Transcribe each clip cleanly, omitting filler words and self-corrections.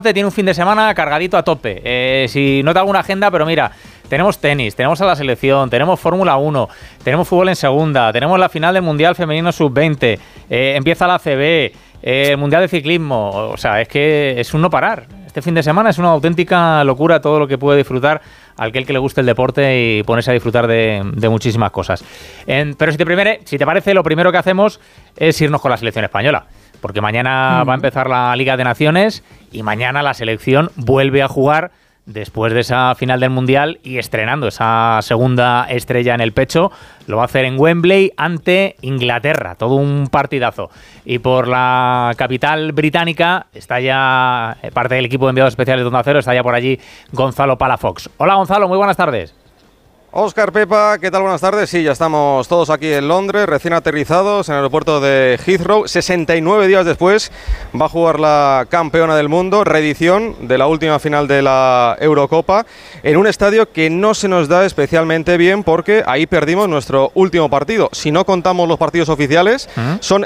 Tiene un fin de semana cargadito a tope. Si no te hago una agenda, pero mira, tenemos tenis, tenemos a la selección, tenemos Fórmula 1, tenemos fútbol en segunda, tenemos la final del Mundial Femenino Sub-20, empieza la ACB, el Mundial de Ciclismo. O sea, es que es un no parar. Este fin de semana es una auténtica locura todo lo que puede disfrutar aquel que le guste el deporte y ponerse a disfrutar de muchísimas cosas. Pero si te parece, lo primero que hacemos es irnos con la selección española. Porque mañana va a empezar la Liga de Naciones y mañana la selección vuelve a jugar después de esa final del Mundial y estrenando esa segunda estrella en el pecho. Lo va a hacer en Wembley ante Inglaterra, todo un partidazo. Y por la capital británica está ya parte del equipo de enviados especiales de Onda Cero, está ya por allí Gonzalo Palafox. Hola Gonzalo, muy buenas tardes. Óscar, Pepa, ¿qué tal? Buenas tardes. Sí, ya estamos todos aquí en Londres, recién aterrizados en el aeropuerto de Heathrow. 69 días después va a jugar la campeona del mundo, reedición de la última final de la Eurocopa, en un estadio que no se nos da especialmente bien porque ahí perdimos nuestro último partido. Si no contamos los partidos oficiales, son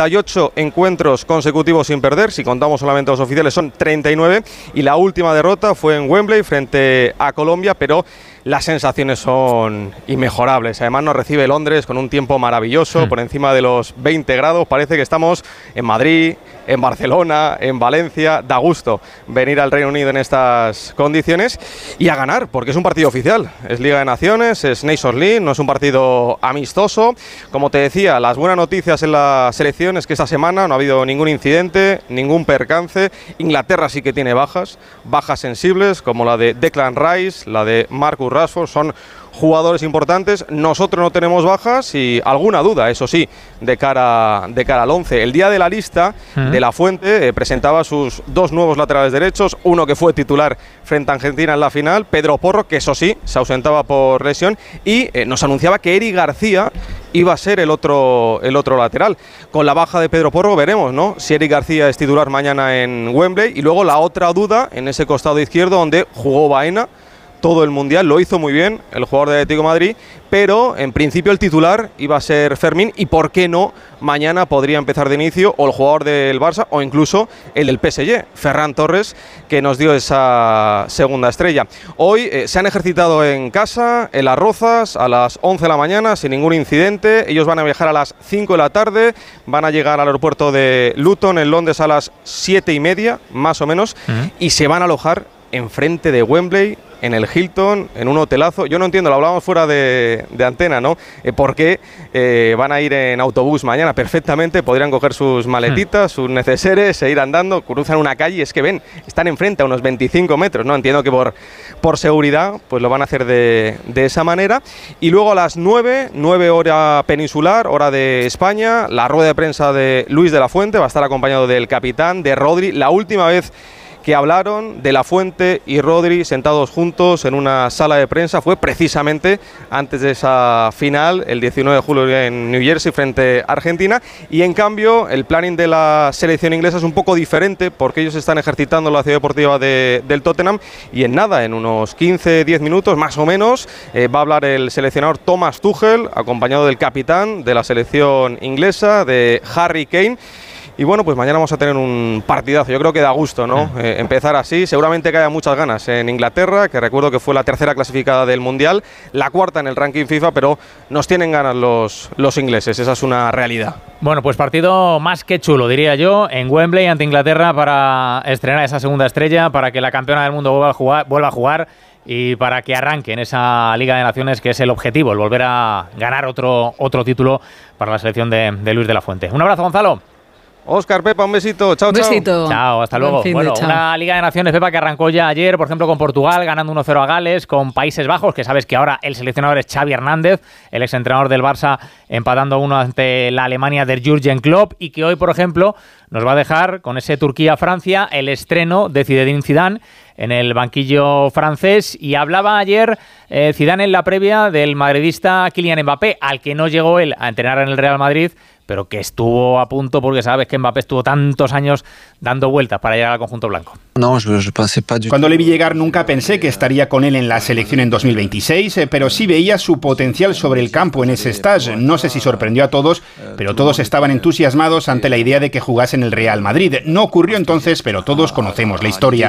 38 encuentros consecutivos sin perder. Si contamos solamente los oficiales, son 39. Y la última derrota fue en Wembley frente a Colombia, pero las sensaciones son inmejorables. Además nos recibe Londres con un tiempo maravilloso, por encima de los 20 grados. Parece que estamos en Madrid, en Barcelona, en Valencia. Da gusto venir al Reino Unido en estas condiciones y a ganar, porque es un partido oficial. Es Liga de Naciones, es Nations League, no es un partido amistoso. Como te decía, las buenas noticias en la selección es que esta semana no ha habido ningún incidente, ningún percance. Inglaterra sí que tiene bajas sensibles, como la de Declan Rice, la de Marcus Rashford. Son jugadores importantes. Nosotros no tenemos bajas y alguna duda, eso sí, de cara al 11. El día de la lista de La Fuente presentaba sus dos nuevos laterales derechos, uno que fue titular frente a Argentina en la final, Pedro Porro, que eso sí, se ausentaba por lesión, y nos anunciaba que Eric García iba a ser el otro lateral. Con la baja de Pedro Porro veremos, ¿no?, si Eric García es titular mañana en Wembley. Y luego la otra duda en ese costado izquierdo donde jugó Baena todo el Mundial, lo hizo muy bien el jugador de Atlético de Madrid, pero en principio el titular iba a ser Fermín y por qué no mañana podría empezar de inicio o el jugador del Barça o incluso el del PSG, Ferran Torres, que nos dio esa segunda estrella. Hoy se han ejercitado en casa, en Las Rozas, a las 11 de la mañana sin ningún incidente. Ellos van a viajar a las 5 de la tarde, van a llegar al aeropuerto de Luton en Londres a las 7:30 más o menos, y se van a alojar enfrente de Wembley, en el Hilton, en un hotelazo. Yo no entiendo, lo hablábamos fuera de antena, ¿no? ¿Por qué van a ir en autobús mañana? Perfectamente, podrían coger sus maletitas, sus neceseres e ir andando, cruzan una calle y es que ven, están enfrente a unos 25 metros, ¿no? Entiendo que por seguridad pues lo van a hacer de esa manera. Y luego a las 9 hora peninsular, hora de España, la rueda de prensa de Luis de la Fuente, va a estar acompañado del capitán, de Rodri. La última vez que hablaron de La Fuente y Rodri sentados juntos en una sala de prensa fue precisamente antes de esa final, el 19 de julio en New Jersey frente a Argentina. Y en cambio el planning de la selección inglesa es un poco diferente porque ellos están ejercitando en la ciudad deportiva del Tottenham y en nada, en unos 15-10 minutos más o menos, va a hablar el seleccionador Thomas Tuchel, acompañado del capitán de la selección inglesa, de Harry Kane. Y bueno, pues mañana vamos a tener un partidazo. Yo creo que da gusto, ¿no? Empezar así. Seguramente que haya muchas ganas en Inglaterra, que recuerdo que fue la tercera clasificada del Mundial, la cuarta en el ranking FIFA, pero nos tienen ganas los ingleses. Esa es una realidad. Bueno, pues partido más que chulo, diría yo, en Wembley ante Inglaterra para estrenar esa segunda estrella, para que la campeona del mundo vuelva a jugar y para que arranque en esa Liga de Naciones, que es el objetivo, el volver a ganar otro título para la selección de Luis de la Fuente. Un abrazo, Gonzalo. Óscar, Pepa, un besito. Chao, chao. Besito. Chao, hasta luego. Bueno, una Liga de Naciones, Pepa, que arrancó ya ayer, por ejemplo, con Portugal, ganando 1-0 a Gales, con Países Bajos, que sabes que ahora el seleccionador es Xavi Hernández, el exentrenador del Barça, empatando 1 ante la Alemania de Jürgen Klopp, y que hoy, por ejemplo, nos va a dejar con ese Turquía-Francia el estreno de Zinedine Zidane en el banquillo francés. Y hablaba ayer Zidane en la previa del madridista Kylian Mbappé, al que no llegó él a entrenar en el Real Madrid, pero que estuvo a punto porque sabes que Mbappé estuvo tantos años dando vueltas para llegar al conjunto blanco. Cuando le vi llegar nunca pensé que estaría con él en la selección en 2026, pero sí veía su potencial sobre el campo en ese stage. No sé si sorprendió a todos, pero todos estaban entusiasmados ante la idea de que jugase en el Real Madrid. No ocurrió entonces, pero todos conocemos la historia.